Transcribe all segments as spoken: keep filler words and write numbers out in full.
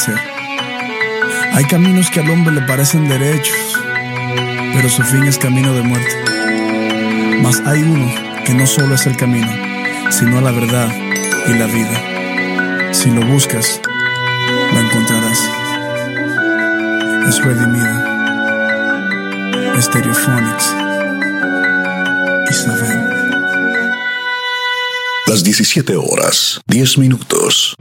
Hay caminos que al hombre le parecen derechos, pero su fin es camino de muerte. Mas hay uno que no solo es el camino, sino la verdad y la vida. Si lo buscas, lo encontrarás. Es Redimido, Stereophonics, Isabel. Las diecisiete horas, diez minutos.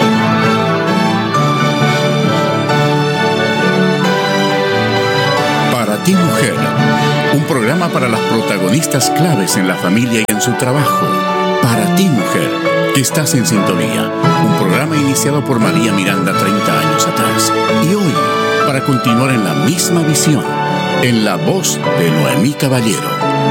Para ti, mujer, un programa para las protagonistas claves en la familia y en su trabajo. Para ti, mujer, que estás en sintonía. Un programa iniciado por María Miranda treinta años atrás. Y hoy, para continuar en la misma visión, en la voz de Noemí Caballero.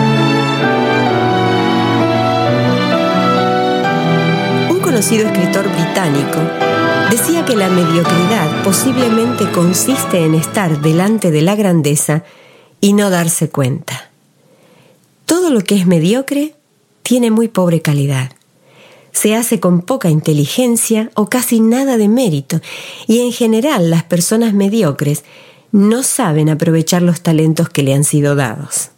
Un conocido escritor británico decía que la mediocridad posiblemente consiste en estar delante de la grandeza y no darse cuenta. Todo lo que es mediocre tiene muy pobre calidad. Se hace con poca inteligencia o casi nada de mérito, y en general las personas mediocres no saben aprovechar los talentos que le han sido dados.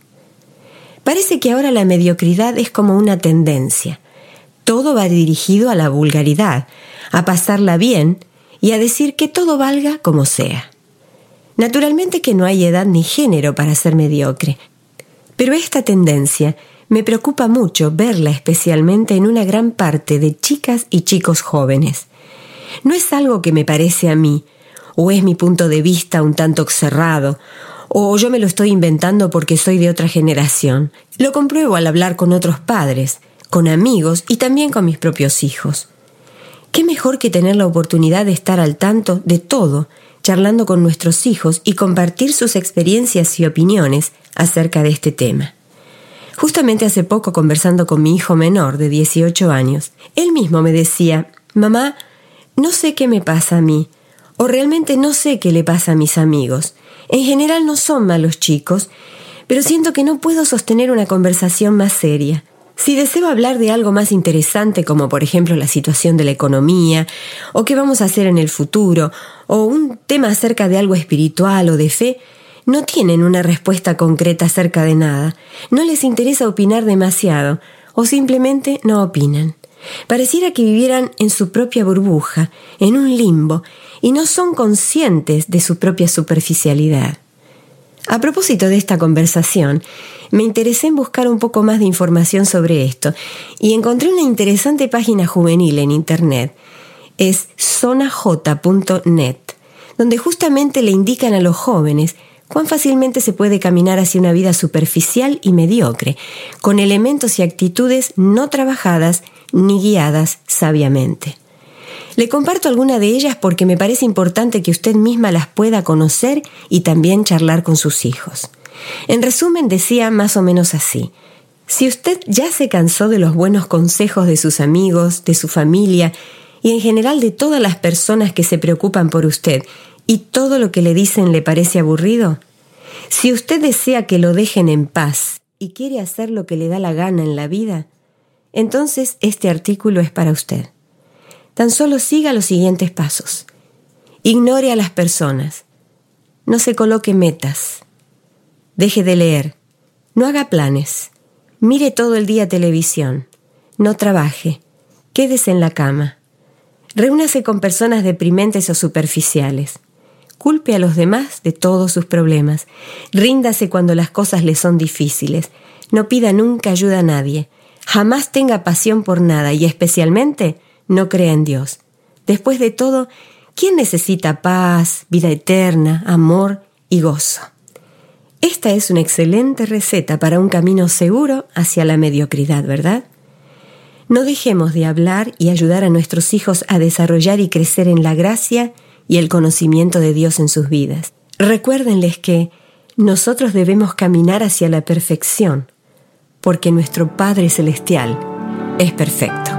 Parece que ahora la mediocridad es como una tendencia. Todo va dirigido a la vulgaridad, a pasarla bien y a decir que todo valga como sea. Naturalmente que no hay edad ni género para ser mediocre, pero esta tendencia me preocupa mucho verla especialmente en una gran parte de chicas y chicos jóvenes. No es algo que me parece a mí, o es mi punto de vista un tanto cerrado, o yo me lo estoy inventando porque soy de otra generación. Lo compruebo al hablar con otros padres, con amigos y también con mis propios hijos. ¿Qué mejor que tener la oportunidad de estar al tanto de todo, charlando con nuestros hijos y compartir sus experiencias y opiniones acerca de este tema? Justamente hace poco, conversando con mi hijo menor de dieciocho años, él mismo me decía: «Mamá, no sé qué me pasa a mí, o realmente no sé qué le pasa a mis amigos. En general no son malos chicos, pero siento que no puedo sostener una conversación más seria. Si deseo hablar de algo más interesante, como por ejemplo la situación de la economía, o qué vamos a hacer en el futuro, o un tema acerca de algo espiritual o de fe, no tienen una respuesta concreta acerca de nada, no les interesa opinar demasiado, o simplemente no opinan. Pareciera que vivieran en su propia burbuja, en un limbo, y no son conscientes de su propia superficialidad». A propósito de esta conversación, me interesé en buscar un poco más de información sobre esto y encontré una interesante página juvenil en internet. Es zona j punto net, donde justamente le indican a los jóvenes cuán fácilmente se puede caminar hacia una vida superficial y mediocre, con elementos y actitudes no trabajadas ni guiadas sabiamente. Le comparto alguna de ellas porque me parece importante que usted misma las pueda conocer y también charlar con sus hijos. En resumen, decía más o menos así: si usted ya se cansó de los buenos consejos de sus amigos, de su familia y en general de todas las personas que se preocupan por usted, y todo lo que le dicen le parece aburrido, si usted desea que lo dejen en paz y quiere hacer lo que le da la gana en la vida, entonces este artículo es para usted. Tan solo siga los siguientes pasos. Ignore a las personas. No se coloque metas. Deje de leer. No haga planes. Mire todo el día televisión. No trabaje. Quédese en la cama. Reúnase con personas deprimentes o superficiales. Culpe a los demás de todos sus problemas. Ríndase cuando las cosas le son difíciles. No pida nunca ayuda a nadie. Jamás tenga pasión por nada y especialmente no crea en Dios. Después de todo, ¿quién necesita paz, vida eterna, amor y gozo? Esta es una excelente receta para un camino seguro hacia la mediocridad, ¿verdad? No dejemos de hablar y ayudar a nuestros hijos a desarrollar y crecer en la gracia y el conocimiento de Dios en sus vidas. Recuérdenles que nosotros debemos caminar hacia la perfección, porque nuestro Padre Celestial es perfecto.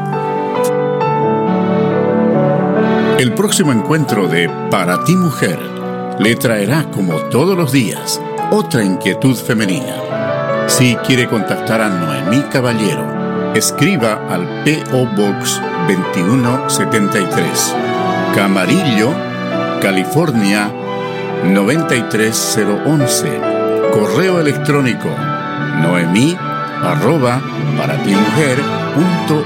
El próximo encuentro de Para ti, mujer le traerá, como todos los días, otra inquietud femenina. Si quiere contactar a Noemí Caballero, escriba al P O Box veintiuno setenta y tres, Camarillo, California noventa y tres cero once. Correo electrónico noemí arroba para ti mujer punto